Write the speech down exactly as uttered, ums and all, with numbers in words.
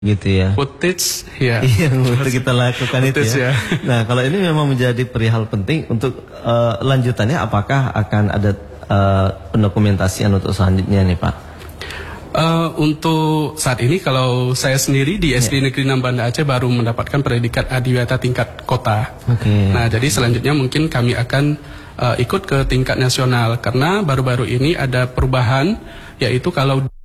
gitu ya. Footage, ya. Yang kita lakukan itu ya. ya. Nah, kalau ini memang menjadi perihal penting untuk uh, lanjutannya, apakah akan ada uh, pendokumentasian untuk selanjutnya nih Pak? Uh, untuk saat ini kalau saya sendiri di S D ya. Negeri enam Banda Aceh baru mendapatkan predikat adiwiyata tingkat kota. Okay. Nah, jadi selanjutnya mungkin kami akan uh, ikut ke tingkat nasional karena baru-baru ini ada perubahan, yaitu kalau